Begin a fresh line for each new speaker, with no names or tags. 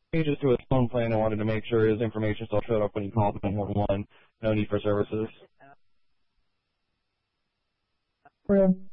changes to his phone plan and wanted to make sure his information still showed up when he called 911. No need for services.